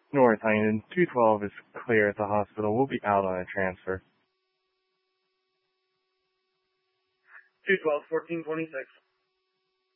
North Huntington, 212 is clear at the hospital. We'll be out on a transfer. 212, 1426.